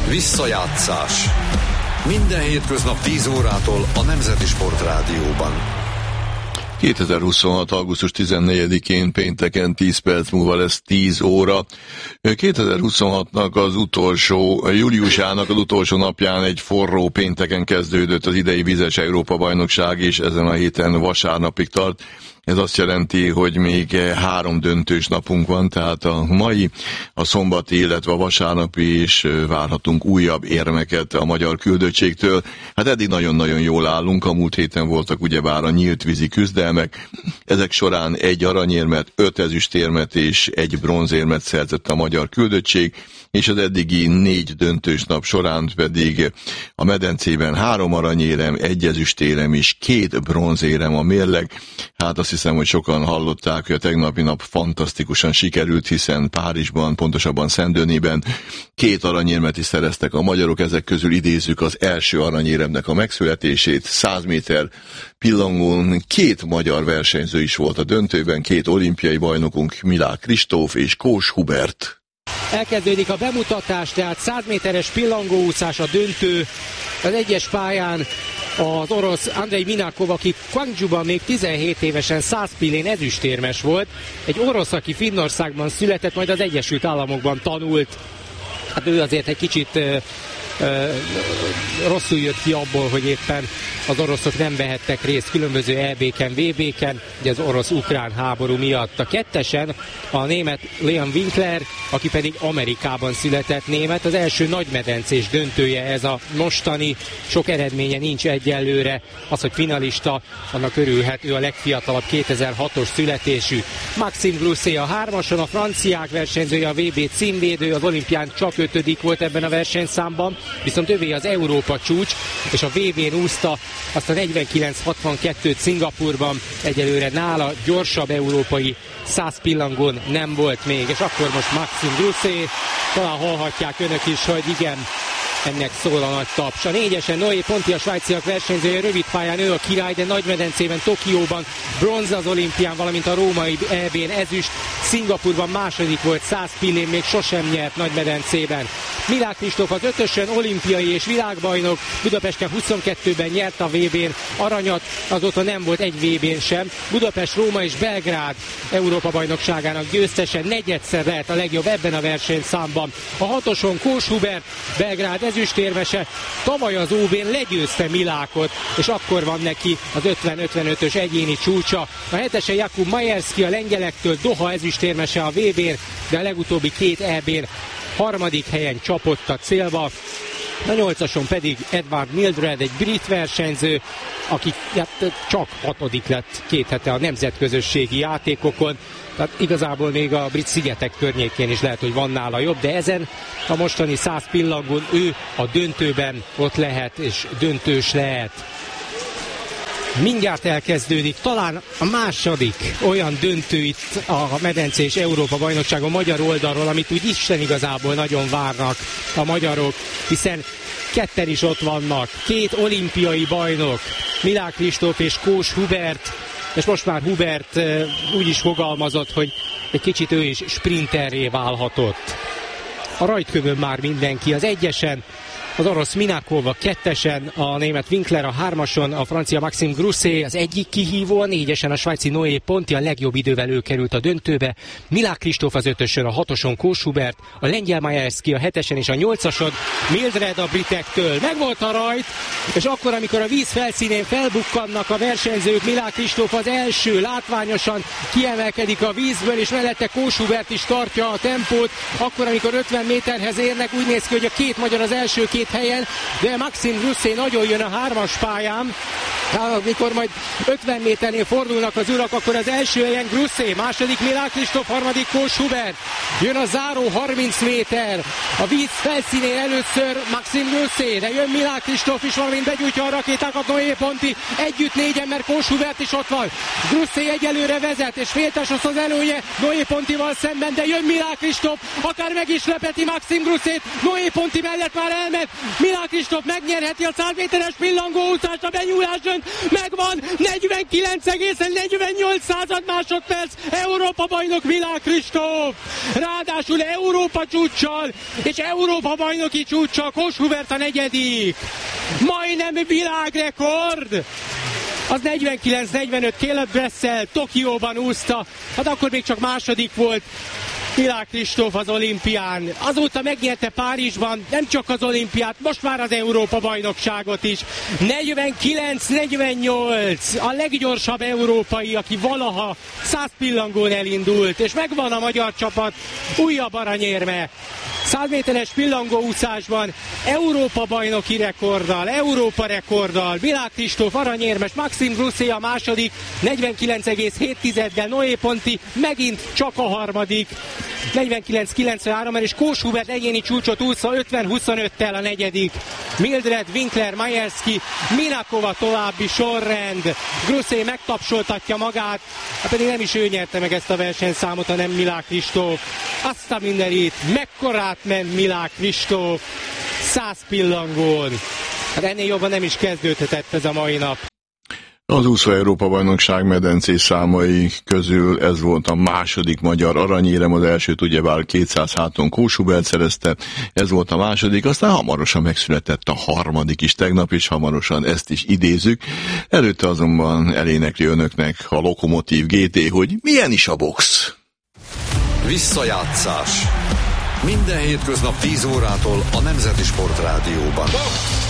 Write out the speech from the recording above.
Visszajátszás. Minden hétköznap 10 órától a Nemzeti Sportrádióban. 2026. augusztus 14-én pénteken 10 perc múlva lesz 10 óra. 2026-nak az utolsó, júliusának az utolsó napján egy forró pénteken kezdődött az idei vizes Európa-bajnokság, és ezen a héten vasárnapig tart. Ez azt jelenti, hogy még 3 döntős napunk van, tehát a mai, a szombati, illetve a vasárnapi is várhatunk újabb érmeket a magyar küldöttségtől. Hát eddig nagyon-nagyon jól állunk, a múlt héten voltak ugyebár a nyílt vízi küzdelmek. Ezek során 1 aranyérmet, 5 ezüstérmet és 1 bronzérmet szerzett a magyar küldöttség, és az eddigi 4 döntős nap során pedig a medencében 3 aranyérem, 1 ezüstérem és 2 bronzérem a mérleg. Hát azt hiszem, hogy sokan hallották, hogy a tegnapi nap fantasztikusan sikerült, hiszen Párizsban, pontosabban Saint-Denisben 2 aranyérmet is szereztek a magyarok, ezek közül idézzük az első aranyéremnek a megszületését. 100 méter pillangón 2 magyar versenyző is volt a döntőben, 2 olimpiai bajnokunk, Milák Kristóf és Kós Hubert. Elkezdődik a bemutatás, tehát 100 méteres pillangóúszás a döntő. Az egyes pályán az orosz Andrei Minakov, aki Gwangjuban még 17 évesen 100 pillén ezüstérmes volt. Egy orosz, aki Finnországban született, majd az Egyesült Államokban tanult. Hát ő azért egy kicsit rosszul jött ki abból, hogy éppen az oroszok nem vehettek részt különböző EB-ken, VB-ken, ugye az orosz-ukrán háború miatt. A kettesen a német Leon Winkler, aki pedig Amerikában született német, az első nagymedencés döntője ez a mostani, sok eredménye nincs egyelőre. Az, hogy finalista, annak örülhet, ő a legfiatalabb 2006-os születésű. Maxime Grousset a 3-ason, a franciák versenyzője, a VB címvédő, az olimpián csak 5. volt ebben a versenyszámban, viszont övé az Európa csúcs, és a VB-n úszta azt a 49-62-t Szingapurban, egyelőre nála gyorsabb európai 100 pillangón nem volt még, és akkor most Maxime Grousset, talán hallhatják önök is, hogy igen, ennek szól a nagy taps. A 4-esen Noé Ponti, a svájciak versenyzője, rövid pályán ő a király, de nagymedencében Tokióban bronz az olimpián, valamint a római EB-n ezüst, Szingapurban második volt, 100 pillén még sosem nyert nagymedencében. Milák Kristóf az 5-ösön olimpiai és világbajnok, Budapesten 22-ben nyert a VB-n aranyat, azóta nem volt egy VB-n sem. Budapest, Róma és Belgrád Európa bajnokságának győztese, negyedszer lehet a legjobb ebben a versenyszámban. A 6-oson Kós Hubert, Belgrád ezüstérmese, tavaly az OB-n legyőzte Milákot, és akkor van neki az 50-55-ös egyéni csúcsa. A 7-esen Jakub Majerszki, a lengyelektől Doha ezüstérmese a VB-n, de a legutóbbi 2 EB-n harmadik helyen csapott a célba. A 8-ason pedig Edward Mildred, egy brit versenyző, aki csak 6. lett 2 hete a nemzetközösségi játékokon. Tehát igazából még a brit szigetek környékén is lehet, hogy van nála jobb, de ezen a mostani 100 pillangón ő a döntőben ott lehet, és döntős lehet. Mindjárt elkezdődik talán a második olyan döntő itt a medencés Európa bajnokságon magyar oldalról, amit úgy Isten igazából nagyon várnak a magyarok, hiszen ketten is ott vannak, 2 olimpiai bajnok, Milák Kristóf és Kós Hubert, és most már Hubert úgy is fogalmazott, hogy egy kicsit ő is sprinterré válhatott. A rajtkövön már mindenki, az 1-esen az orosz Minakov, a 2-esen a német Winkler, a 3-ason a francia Maxime Grousset, az egyik kihívó, a 4-esen a svájci Noé Ponti, a legjobb idővel ő került a döntőbe, Milák Kristóf az 5-ösön, a 6-oson Kós Hubert, a lengyel Majerszki a 7-esen és a 8-ason Mildred a britektől. Megvolt a rajt, és akkor, amikor a víz felszínén felbukkannak a versenyzők, Milák Kristóf az első látványosan kiemelkedik a vízből, és mellette Kós Hubert is tartja a tempót, akkor, amikor 50 méterhez érnek, úgy néz ki, hogy a 2 magyar az első 2 helyen, de Maxime Grousset nagyon jön a 3-as pályán. Amikor majd 50 méternél fordulnak az urak, akkor az első helyen Grousset, második Milák Kristóf, harmadik Kós Hubert. Jön a záró 30 méter. A víz felszínén először Maxime Grousset, de jön Milák Kristóf is, valamint Bálint begyújtja a rakétákat, Noé Ponti együtt négyen, mert Kósuvert is ott van. Gruszé egyelőre vezet, és féltes az előnye Noé Pontival szemben, de jön Milák Kristóf, akár meg is lepeti Maxim Gruszét, Noé Ponti mellett már elment, Milák Kristóf megnyerheti a 100 méteres pillangóúszást, a benyúlás dönt, megvan, 49,48 másodperc, Európa bajnok Milák Kristóf, ráadásul Európa csúccsal, és Európa bajnoki csúccsal, Kósuvert a negyedik, majdnem világrekord, az 49-45, Caleb Dressel Tokióban úszta, hát akkor még csak második volt Milák Kristóf az olimpián. Azóta megnyerte Párizsban nem csak az olimpiát, most már az Európa-bajnokságot is. 49-48, a leggyorsabb európai, aki valaha 100 pillangón elindult, és megvan a magyar csapat újabb aranyérme. 100 méteres pillangóúszásban Európa-bajnoki rekorddal, Európa-rekorddal, Milák Kristóf aranyérmes, Maxim Gruszé a második, 49,7-del, Noé Ponti megint csak a harmadik, 49-93-en, és Kósuvert egyéni csúcsot úszva 50-25-tel a negyedik. Mildred, Winkler, Majerski, Minakova további sorrend. Gruszé megtapsoltatja magát, pedig nem is ő nyerte meg ezt a versenyszámot, hanem Milák Kristóf. Azt a mindenit, mekkorát ment Milák Kristóf 100 pillangón. Hát ennél jobban nem is kezdődhetett ez a mai nap. Az úszó Európa-bajnokság medencés számai közül ez volt a második magyar aranyérem, az elsőt ugyebár 200 háton Kósuvert szerezte, ez volt a második, aztán hamarosan megszületett a harmadik is tegnap, és hamarosan ezt is idézzük. Előtte azonban elénekli önöknek a Lokomotív GT, hogy milyen is a box. Visszajátszás. Minden hétköznap 10 órától a Nemzeti Sportrádióban.